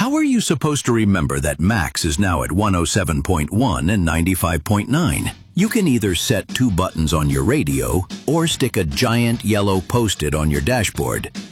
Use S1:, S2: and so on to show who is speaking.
S1: How are you supposed to remember that Max is now at 107.1 and 95.9? You can either set two buttons on your radio or stick a giant yellow Post-it on your dashboard.